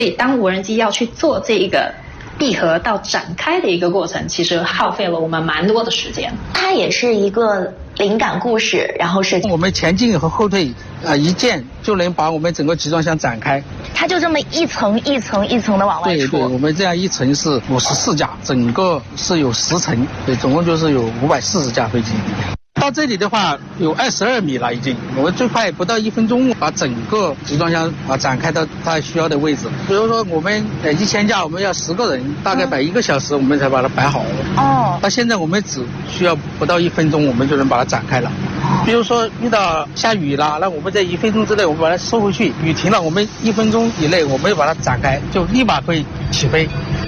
所以当无人机要去做这一个闭合到展开的一个过程，其实耗费了我们蛮多的时间。 它也是一个灵感故事，然后是我们前进和后退一键就能把我们整个集装箱展开。 它就这么一层一层一层的往外出。 对，我们这样一层是54架，整个是有10层，对，总共就是有540架飞机。到这里的话有22米了已经，我们最快不到1分钟把整个集装箱展开到它需要的位置。比如说我们1000架，我们要10个人，大概摆1个小时我们才把它摆好。到现在我们只需要不到1分钟我们就能把它展开了。比如说遇到下雨了，那我们在1分钟之内我们把它收回去，雨停了我们1分钟以内我们把它展开，就立马可以起飞。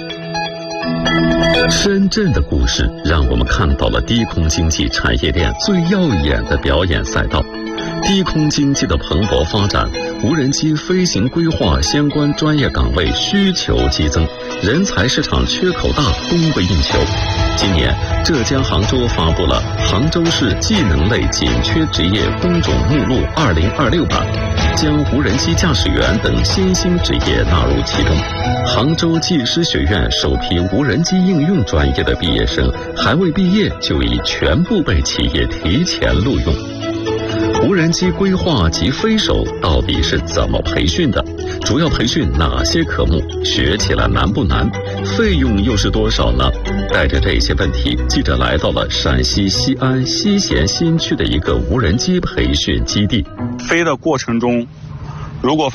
深圳的故事让我们看到了低空经济产业链最耀眼的表演赛道。低空经济的蓬勃发展，无人机飞行规划相关专业岗位需求激增，人才市场缺口大，供不应求。今年，浙江杭州发布了《杭州市技能类紧缺职业工种目录2026版》，将无人机驾驶员等新兴职业纳入其中。杭州技师学院首批无人机应用专业的毕业生还未毕业就已全部被企业提前录用。无人机规划及飞手到底是怎么培训的？主要培训哪些科目？学起来难不难？费用又是多少呢？带着这些问题，记者来到了陕西西安西咸新区的一个无人机培训基地。 飞的过程中，如果